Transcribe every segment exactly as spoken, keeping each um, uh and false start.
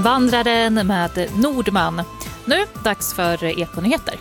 Vandraren med Nordman. Nu dags för Ekonyheter.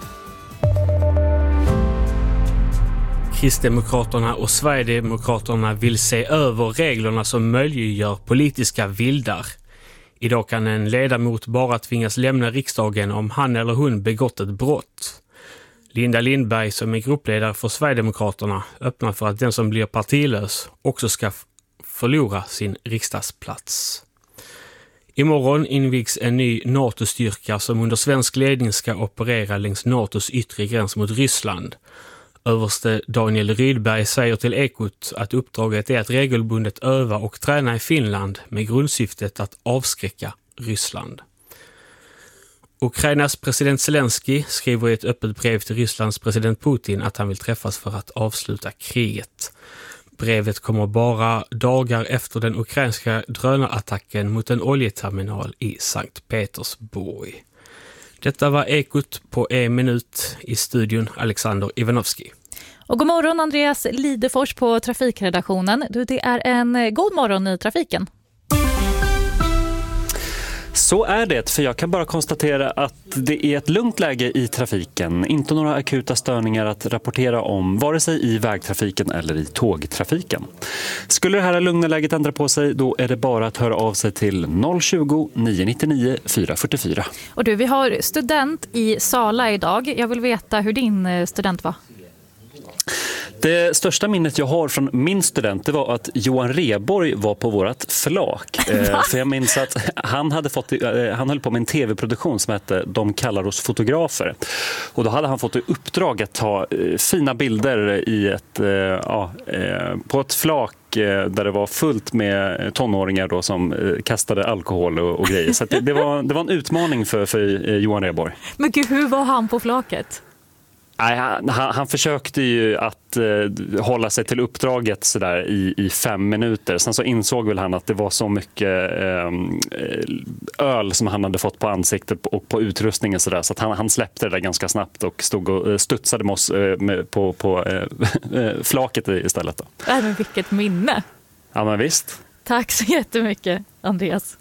Kristdemokraterna och Sverigedemokraterna vill se över reglerna som möjliggör politiska vildar. Idag kan en ledamot bara tvingas lämna riksdagen om han eller hon begått ett brott. Linda Lindberg, som är gruppledare för Sverigedemokraterna, öppnar för att den som blir partilös också ska f- förlora sin riksdagsplats. Imorgon invigs en ny NATO-styrka som under svensk ledning ska operera längs NATOs yttre gräns mot Ryssland. Överste Daniel Rydberg säger till Ekot att uppdraget är att regelbundet öva och träna i Finland med grundsyftet att avskräcka Ryssland. Ukrainas president Zelensky skriver i ett öppet brev till Rysslands president Putin att han vill träffas för att avsluta kriget. Brevet kommer bara dagar efter den ukrainska drönarattacken mot en oljeterminal i Sankt Petersburg. Detta var Ekot på en minut, i studion Alexander Ivanovski. Och god morgon Andreas Lidefors på trafikredaktionen. Du, det är en god morgon i trafiken. Så är det, för jag kan bara konstatera att det är ett lugnt läge i trafiken. Inte några akuta störningar att rapportera om, vare sig i vägtrafiken eller i tågtrafiken. Skulle det här lugna läget ändra på sig, då är det bara att höra av sig till noll tjugo, nio nittionio, fyra fyrtiofyra. Och du, vi har student i Sala idag. Jag vill veta hur din student var. Det största minnet jag har från min student, det var att Johan Rheborg var på vårat flak. Eh, för jag minns att han hade fått, eh, han höll på med en tv-produktion som hette De kallar oss fotografer. Och då hade han fått i uppdrag att ta eh, fina bilder i ett, eh, ja, eh, på ett flak eh, där det var fullt med tonåringar då som eh, kastade alkohol och, och grejer. Så att det, det, var, det var en utmaning för, för eh, Johan Rheborg. Men gud, hur var han på flaket? Nej, han, han försökte ju att eh, hålla sig till uppdraget så där i, i fem minuter. Sen så insåg väl han att det var så mycket eh, öl som han hade fått på ansiktet och på utrustningen så där, så att han, han släppte det där ganska snabbt och stod och studsade med oss eh, med, på, på eh, flaket istället. Då. Äh, men vilket minne! Ja, men visst. Tack så jättemycket, Andreas.